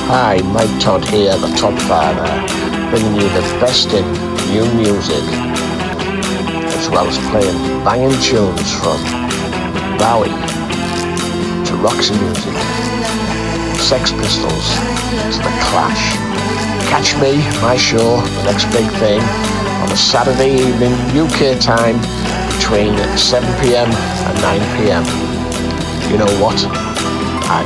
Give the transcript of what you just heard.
Hi, Mike Todd here, the Todd Father, bringing you the best in new music, as well as playing banging tunes from Bowie to Roxy Music, Sex Pistols to The Clash. Catch me, my show, The Next Big Thing, on a Saturday evening UK time between 7 p.m. and 9 p.m. You know what?